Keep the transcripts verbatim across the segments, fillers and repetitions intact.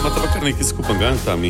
ima to kar nekaj skupnega tam.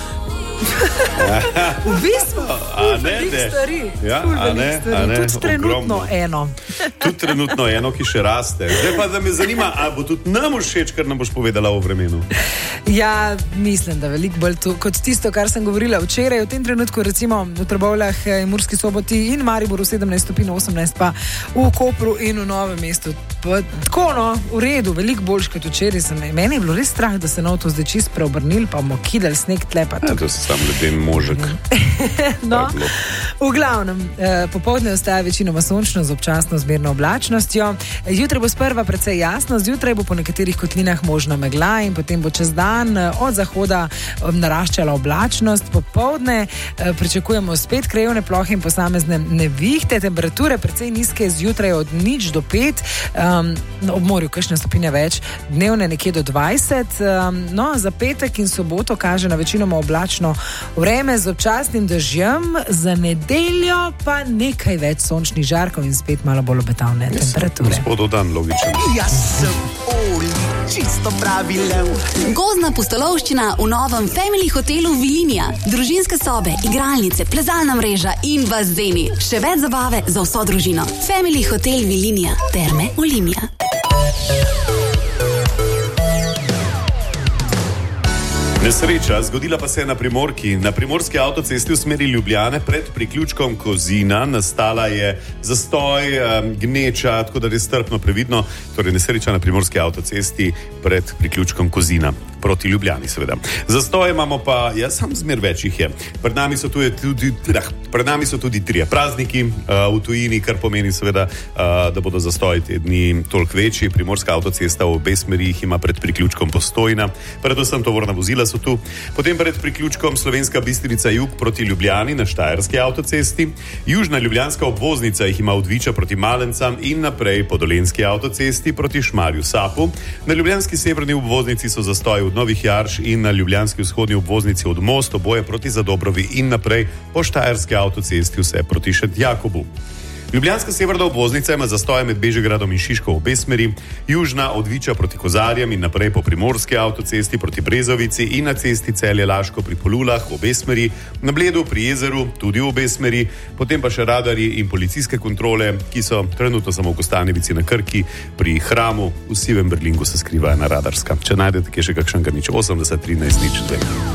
V bistvu, veliko stvari. Ja, a ne, a ne, tudi trenutno ogromno. eno. Tudi trenutno eno, ki še raste. Zdaj pa, da me zanima, a bo tudi nam všeč, kar nam boš povedala o vremenu? Ja, mislim, da veliko bolj to, kot tisto, kar sem govorila včeraj. V tem trenutku, recimo v Trbovljah, Murski Soboti in Mariboru sedemnajst stopinj, osemnajst pa v Kopru in v Novem mestu. Pa, tako, no, v redu, veliko boljš kot včeraj. Meni je bilo res strah, da se na to zdaj čist preobrnil, pa bomo kidali sneg tlepa. Ja, to se sam ljudem možek. No, v glavnem, eh, popoldne ostaja večinoma sončno z občasno zmerno oblačnostjo. Jutri bo sprva precej jasno, zjutraj bo po nekaterih kotlinah možna megla in potem bo čez dan od zahoda naraščala oblačnost. Popoldne eh, pričakujemo spet krajevne plohe in posamezne nevihte, temperature precej nizke zjutraj od nič do pet, um, ob morju kakšne stopinje več, dnevne nekje do dvajset. Um, no, za petek in soboto kaže na večinoma oblačno vreme z občasnim dežjem, za nedeljo pa nekaj več sončnih žarkov in spet malo bolj obetavne temperature. Gospodov dan, logično. Jaz sem Oli, čisto pravi lev. Gozdna pustolovščina v novem Family hotelu Vilinija. Družinske sobe, igralnice, plezalna mreža in bazeni. Še več zabave za vso družino. Family hotel Vilinija. Terme Olimia. Nesreča zgodila pa se je na Primorki. Na primorski avtocesti v smeri Ljubljane pred priključkom Kozina nastala je zastoj, gneča, tako da je strpno previdno. Torej nesreča na primorski avtocesti pred priključkom Kozina. Proti Ljubljani, seveda. Zastoj imamo pa, ja, sam zmer več jih je. Pred nami so tudi, ah, pred nami so tudi trije prazniki uh, v tujini, kar pomeni seveda, uh, da bodo zastoji te dni toliko večji. Primorska avtocesta v obe smeri jih ima pred priključkom Postojna. Predvsem tovorna vozila so tu. Potem pred priključkom Slovenska Bistrica jug proti Ljubljani na Štajerski avtocesti. Južna ljubljanska obvoznica jih ima od Viča proti Malencam in naprej po Dolenjski avtocesti proti Šmarju Sapu. Na ljubljanski severni obvoznici so zastoji od Novih Jarš in na ljubljanski vzhodni obvoznici od Most, oboje proti Zadobrovi in naprej po Štajerski avtocesti vse proti Šentjakobu. Ljubljanska severna obvoznica ima zastoje med Bežigradom in Šiško v obe smeri, južna od Viča proti Kozarjem in naprej po Primorski avtocesti proti Brezovici in na cesti Celje-Laško pri Polulah v obe smeri, na Bledu pri Jezeru tudi v obe smeri, potem pa še radarji in policijske kontrole, ki so trenutno samo v Kostanjevici na Krki, pri Hramu v Sivem Berlingu se skriva ena radarska. Če najdete kje še kakšnega nič, osemdeset trinajst nič dve.